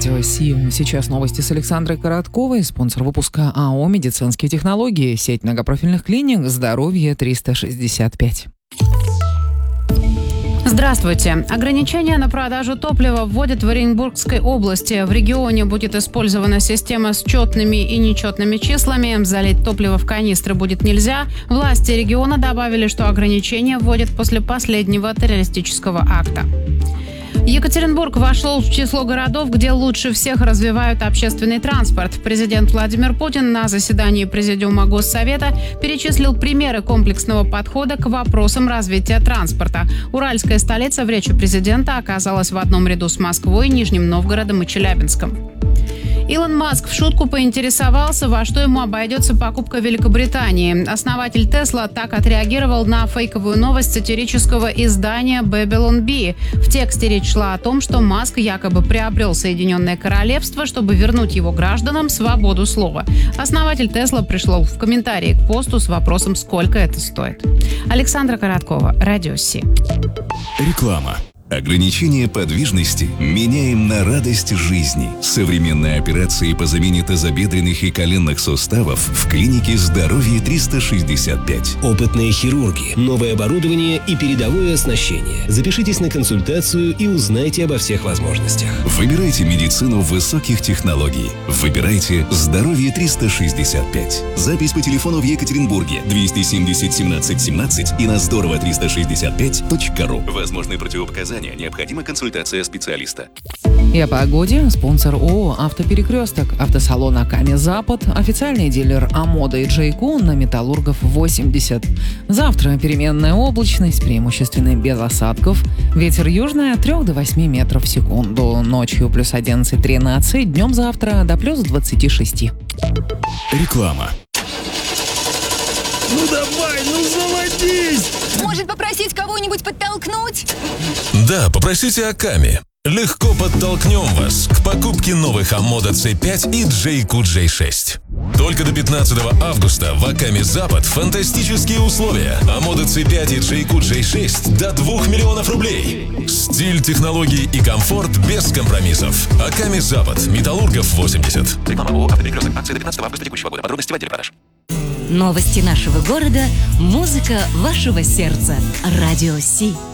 Радио Си. Сейчас новости с Александрой Коротковой. Спонсор выпуска АО «Медицинские технологии». Сеть многопрофильных клиник «Здоровье 365». Здравствуйте. Ограничения на продажу топлива вводят в Оренбургской области. В регионе будет использована система с четными и нечетными числами. Залить топливо в канистры будет нельзя. Власти региона добавили, что ограничения вводят после последнего террористического акта. Екатеринбург вошел в число городов, где лучше всех развивают общественный транспорт. Президент Владимир Путин на заседании Президиума Госсовета перечислил примеры комплексного подхода к вопросам развития транспорта. Уральская столица в речи президента оказалась в одном ряду с Москвой, Нижним Новгородом и Челябинском. Илон Маск в шутку поинтересовался, во что ему обойдется покупка Великобритании. Основатель Tesla так отреагировал на фейковую новость сатирического издания Babylon Bee. В тексте речь шла о том, что Маск якобы приобрел Соединенное Королевство, чтобы вернуть его гражданам свободу слова. Основатель Tesla пришел в комментарии к посту с вопросом, сколько это стоит. Александра Короткова, Радио Си. Реклама. Ограничение подвижности меняем на радость жизни. Современные операции по замене тазобедренных и коленных суставов в клинике «Здоровье 365». Опытные хирурги, новое оборудование и передовое оснащение. Запишитесь на консультацию и узнайте обо всех возможностях. Выбирайте медицину высоких технологий. Выбирайте «Здоровье 365». Запись по телефону в Екатеринбурге 270 17 17 и на здорово365.ру. Возможны противопоказания. Необходима консультация специалиста. И о погоде. Спонсор ООО «Автоперекресток», автосалон «Аками Запад», официальный дилер «Амода» и «Джейку» на Металлургов 80. Завтра переменная облачность, преимущественно без осадков. Ветер южный от 3 до 8 метров в секунду. Ночью плюс 11-13, днем завтра до плюс 26. Реклама. Ну давай, ну заводись! Может, попросить кого-нибудь подтолкнуть? Да, попросите Аками. Легко подтолкнем вас к покупке новых Амода C5 и Джейку J6. Только до 15 августа в Аками Запад фантастические условия. Амода C5 и Джейку J6 до 2 миллионов рублей. Стиль, технологии и комфорт без компромиссов. Аками Запад, Металлургов 80. Реклама ООО «Автоперекресток». Акция до 15 августа текущего года. Подробности в отделе продаж. Новости нашего города, музыка вашего сердца. Радио Си.